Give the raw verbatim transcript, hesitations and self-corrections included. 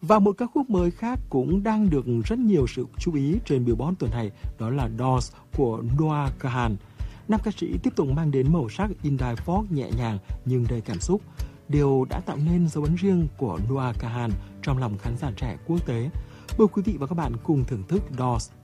Và một ca khúc mới khác cũng đang được rất nhiều sự chú ý trên Billboard tuần này, đó là Doors của Noah Kahan. Nam ca sĩ tiếp tục mang đến màu sắc indie folk nhẹ nhàng nhưng đầy cảm xúc, điều đã tạo nên dấu ấn riêng của Noah Kahan trong lòng khán giả trẻ quốc tế. Mời quý vị và các bạn cùng thưởng thức Doors.